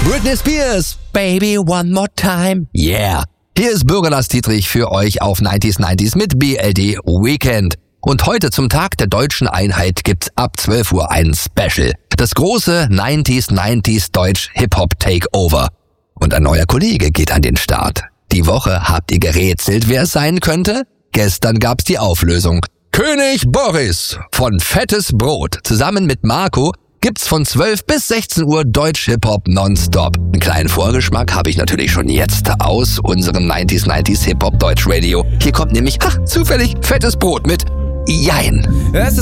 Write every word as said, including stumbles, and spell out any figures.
Britney Spears, Baby One More Time, yeah. Hier ist Bürger Lars Dietrich für euch auf neunzig neunzig mit B L D Weekend. Und heute zum Tag der deutschen Einheit gibt's ab zwölf Uhr ein Special. Das große neunzig neunzig Deutsch Hip-Hop Takeover. Und ein neuer Kollege geht an den Start. Die Woche habt ihr gerätselt, wer es sein könnte? Gestern gab's die Auflösung. König Boris von Fettes Brot zusammen mit Marco gibt's von zwölf bis sechzehn Uhr Deutsch Hip-Hop nonstop. Einen kleinen Vorgeschmack habe ich natürlich schon jetzt aus unserem neunzig neunzig Hip-Hop Deutsch Radio. Hier kommt nämlich, ach, zufällig, Fettes Brot mit Jein. Es ist